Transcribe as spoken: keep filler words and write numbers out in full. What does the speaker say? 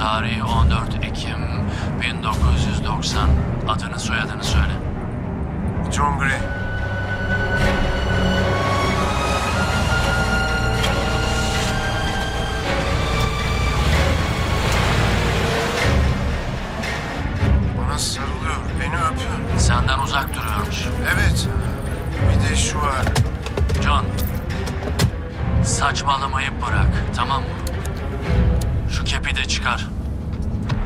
Tarih on dört Ekim bin dokuz yüz doksan. Adını soyadını söyle. John Gray. Bana sarılıyor, beni öpüyor. Senden uzak duruyormuş. Evet, bir de şu var. John, saçmalamayı bırak, tamam mı? Şu kepi de çıkar.